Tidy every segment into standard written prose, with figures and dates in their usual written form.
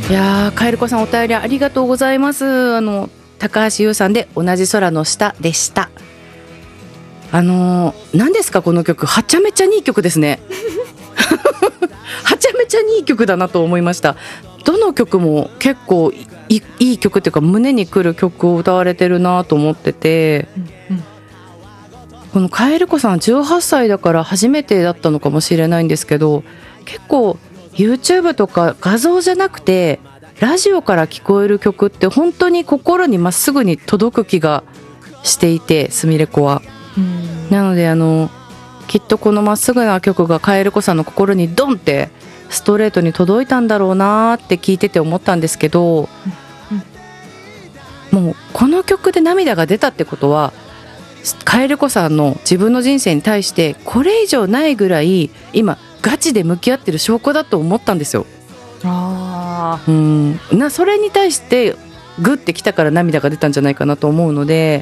いやー、カエルコさんお便りありがとうございます。高橋優さんで同じ空の下でした。何ですかこの曲、はちゃめちゃにいい曲ですねはちゃめちゃにいい曲だなと思いました。どの曲も結構いい曲っていうか胸にくる曲を歌われてるなと思ってて、このカエルコさん18歳だから初めてだったのかもしれないんですけど、結構 YouTube とか画像じゃなくてラジオから聞こえる曲って本当に心にまっすぐに届く気がしていて、すみれ子はなのできっとこのまっすぐな曲がカエルコさんの心にドンってストレートに届いたんだろうなって聞いてて思ったんですけど、もうこの曲で涙が出たってことはカエルコさんの自分の人生に対してこれ以上ないぐらい今ガチで向き合ってる証拠だと思ったんですよ。それに対してグッてきたから涙が出たんじゃないかなと思うので、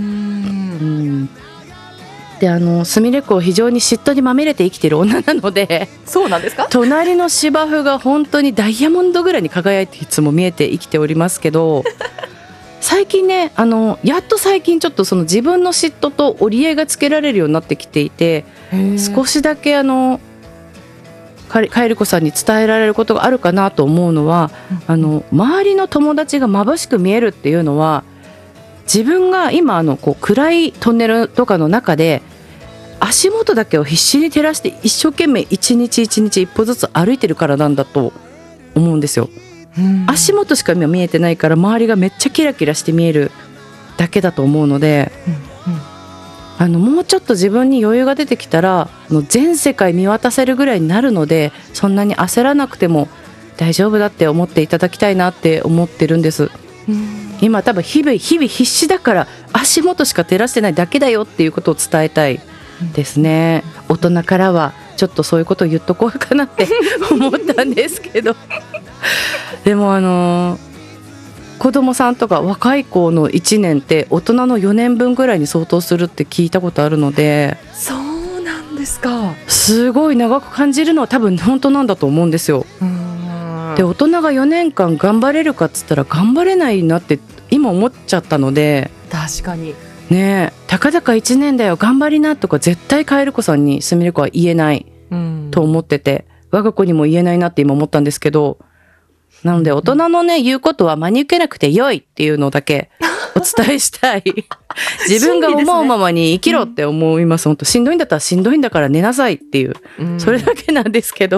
ですみれ子非常に嫉妬にまみれて生きてる女なので。 そうなんですか？ 隣の芝生が本当にダイヤモンドぐらいに輝いていつも見えて生きておりますけど最近ねやっと最近ちょっとその自分の嫉妬と折り合いがつけられるようになってきていて、少しだけカエルコさんに伝えられることがあるかなと思うのは、周りの友達が眩しく見えるっていうのは自分が今暗いトンネルとかの中で足元だけを必死に照らして一生懸命一日一日一歩ずつ歩いてるからなんだと思うんですよ。足元しか今見えてないから周りがめっちゃキラキラして見えるだけだと思うので、もうちょっと自分に余裕が出てきたら全世界見渡せるぐらいになるので、そんなに焦らなくても大丈夫だって思っていただきたいなって思ってるんです。今多分日々必死だから足元しか照らしてないだけだよっていうことを伝えたいですね。大人からはちょっとそういうことを言っとこうかなって思ったんですけどでも子供さんとか若い子の1年って大人の4年分ぐらいに相当するって聞いたことあるので。 そうなんですか。 すごい長く感じるのは多分本当なんだと思うんですよ。で大人が4年間頑張れるかっつったら頑張れないなって今思っちゃったので。 確かにねえ、たかだか1年だよ頑張りなとか絶対カエルコさんにすみれ子は言えないと思ってて、我が子にも言えないなって今思ったんですけど、なので大人のね言うことは真に受けなくてよいっていうのだけお伝えしたい自分が思うままに生きろって思います。本当しんどいんだったらしんどいんだから寝なさいっていう、それだけなんですけど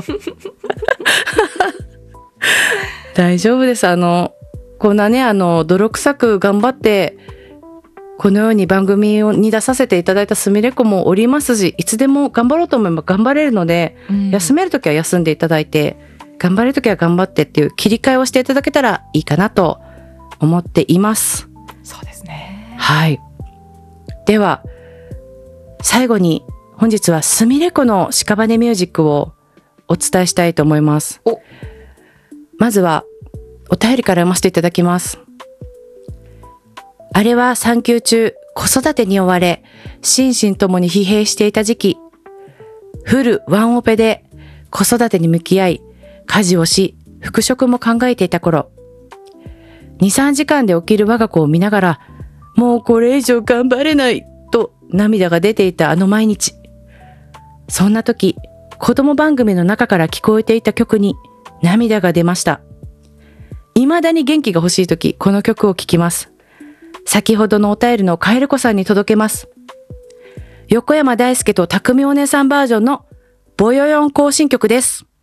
大丈夫です。こんなね泥臭く頑張ってこのように番組に出させていただいたすみれ子もおりますし、いつでも頑張ろうと思えば頑張れるので、休めるときは休んでいただいて頑張れるときは頑張ってっていう切り替えをしていただけたらいいかなと思っています。 そうですね。 はい。では最後に本日はすみれ子の屍ミュージックをお伝えしたいと思います。まずはお便りから読ませていただきます。あれは産休中、子育てに追われ、心身ともに疲弊していた時期。フルワンオペで子育てに向き合い、家事をし、復職も考えていた頃。2、3時間で起きる我が子を見ながら、もうこれ以上頑張れないと涙が出ていたあの毎日。そんな時、子供番組の中から聞こえていた曲に涙が出ました。未だに元気が欲しい時、この曲を聴きます。先ほどのお便りのカエルコさんに届けます。横山大輔と匠お姉さんバージョンのボヨヨン行進曲です。